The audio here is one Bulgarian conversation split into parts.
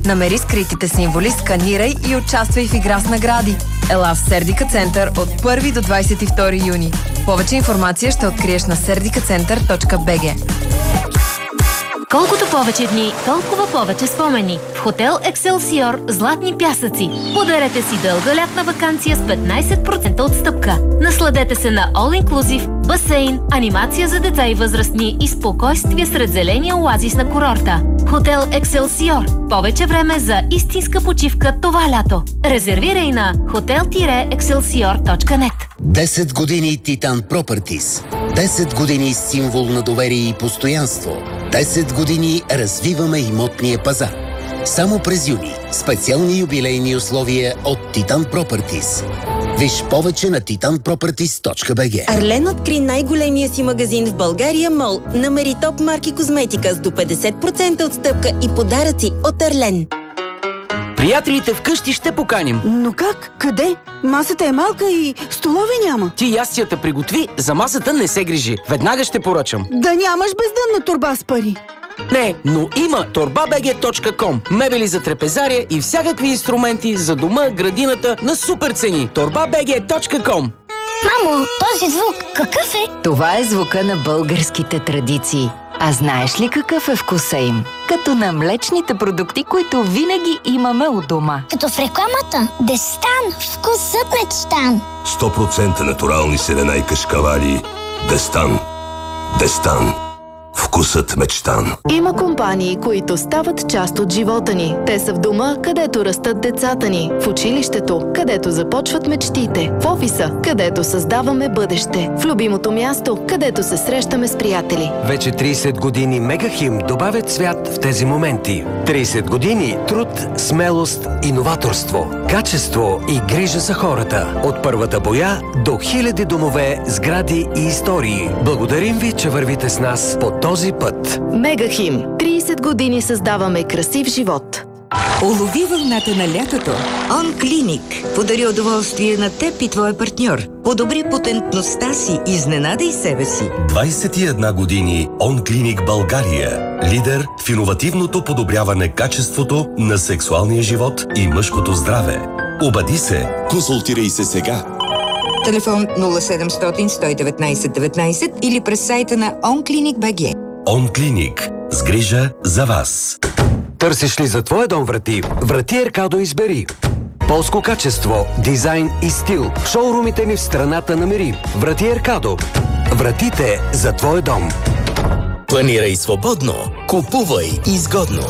Намери скритите символи, сканирай и участвай в игра с награди. Ела в Сердика център от 1 до 22 юни. Повече информация ще откриеш на serdikacenter.bg. Колкото повече дни, толкова повече спомени. В хотел Екселсиор Златни пясъци. Подарете си дълга лятна ваканция с 15% отстъпка. Насладете се на all-inclusive, басейн, анимация за деца и възрастни и спокойствие сред зеления оазис на курорта. Хотел Екселсиор. Повече време за истинска почивка това лято. Резервирай на hotel-excelsior.net. 10 години Титан Пропъртис. 10 години символ на доверие и постоянство. 10 години развиваме имотния пазар. Само през юни. Специални юбилейни условия от Титан Пропъртис. Виж повече на titanproperties.bg. Арлен откри най-големия си магазин в България МОЛ. Намери топ марки козметика с до 50% отстъпка и подаръци от Арлен. Приятелите вкъщи ще поканим. Но как? Къде? Масата е малка и столови няма. Ти ястията приготви, за масата не се грижи. Веднага ще поръчам. Да нямаш бездънна торба с пари. Не, но има torbabg.com. Мебели за трапезария и всякакви инструменти за дома, градината на супер цени. torbabg.com. Мамо, този звук какъв е? Това е звука на българските традиции. А знаеш ли какъв е вкуса им? Като на млечните продукти, които винаги имаме у дома. Като в рекламата. Дестан, вкусът мечтан. 100% натурални семена и кашкавали. Дестан. Дестан. Вкусът мечтан. Има компании, които стават част от живота ни. Те са в дома, където растат децата ни. В училището, където започват мечтите. В офиса, където създаваме бъдеще. В любимото място, където се срещаме с приятели. Вече 30 години Мегахим добавят цвят в тези моменти. 30 години труд, смелост, иноваторство, качество и грижа за хората. От първата боя до хиляди домове, сгради и истории. Благодарим ви, че вървите с нас по този път. Мегахим. 30 години създаваме красив живот. Улови вълната на лятото. OnClinic подари удоволствие на теб и твоя партньор. Подобри потентността си, изненадай себе си. 21 години OnClinic България. Лидер в иновативното подобряване качеството на сексуалния живот и мъжкото здраве. Обади се. Консултирай се сега. Телефон 0700 119 19 или през сайта на OnClinic.bg. OnClinic. С грижа за вас. Търсиш ли за твоя дом врати? Врати Еркадо избери. Полско качество, дизайн и стил. В шоурумите ни в страната намери. Врати Еркадо. Вратите за твоя дом. Планирай свободно, купувай изгодно.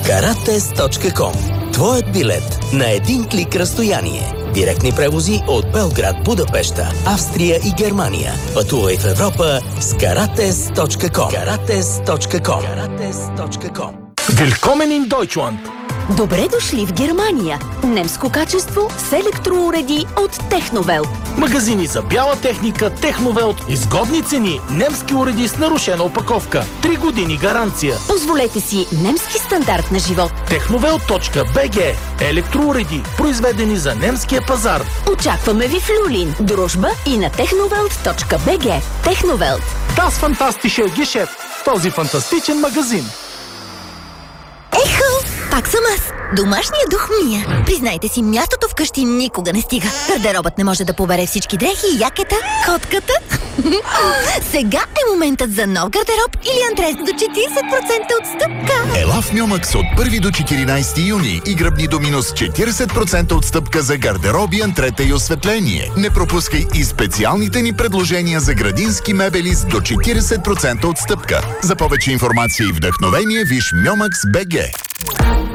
Karates.com. Твоят билет на един клик разстояние. Директни превози от Белград, Будапеща, Австрия и Германия. Пътувай в Европа с Karates.com. Karates.com. Karates.com. Willkommen in Deutschland! Добре дошли в Германия! Немско качество с електроуреди от Техновелт. Магазини за бяла техника Техновелт. Изгодни цени. Немски уреди с нарушена опаковка. 3 години гаранция. Позволете си немски стандарт на живот. Technovel.bg. Електроуреди, произведени за немския пазар. Очакваме ви в Люлин, Дружба и на technovelt.bg. Техновелт. Das fantastische Geschäft. Този фантастичен магазин. Ехо! Пак съм аз. Домашният дух Мия. Признайте си, мястото вкъщи никога не стига. Гардеробът не може да побере всички дрехи и якета, котката. Сега е моментът за нов гардероб или антрес до 40% отстъпка. Ела в Мьомакс от 1 до 14 юни и гръбни до минус 40% отстъпка за гардероби, антрета и осветление. Не пропускай и специалните ни предложения за градински мебели с до 40% отстъпка. За повече информация и вдъхновение виж Мьомакс.bg.